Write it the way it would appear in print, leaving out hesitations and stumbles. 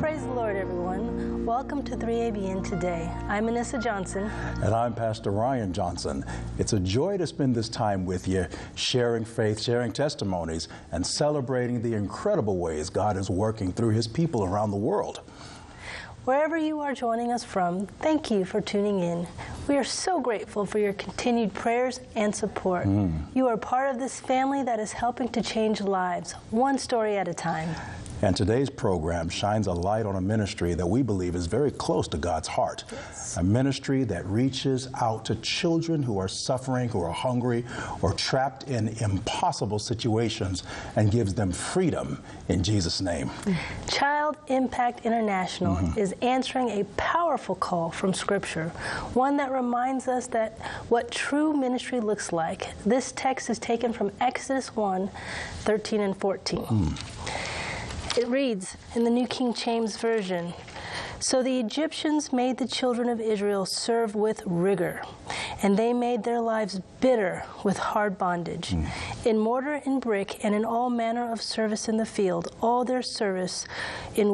Praise the Lord, everyone. Welcome to 3ABN Today. I'm Anissa Johnson. And I'm Pastor Ryan Johnson. It's a joy to spend this time with you, sharing faith, sharing testimonies, and celebrating the incredible ways God is working through His people around the world. Wherever you are joining us from, thank you for tuning in. We are so grateful for your continued prayers and support. You are part of this family that is helping to change lives, one story at a time. And today's program shines a light on a ministry that we believe is very close to God's heart. Yes. A ministry that reaches out to children who are suffering, who are hungry, or trapped in impossible situations and gives them freedom in Jesus' name. Child Impact International is answering a powerful call from Scripture, one that reminds us that what true ministry looks like. This text is taken from Exodus 1:13 and 14. It reads in the New King James Version, "So the Egyptians made the children of Israel serve with rigor, and they made their lives bitter with hard bondage. In mortar and brick and in all manner of service in the field, all their service in